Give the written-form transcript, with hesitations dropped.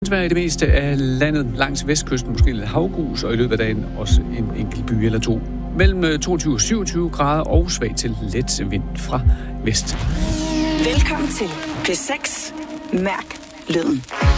I det meste af landet langs vestkysten, måske lidt havgus, og i løbet af dagen også en enkelt by eller to. Mellem 22 og 27 grader og svag til let vind fra vest. Velkommen til P6. Mærk lyden.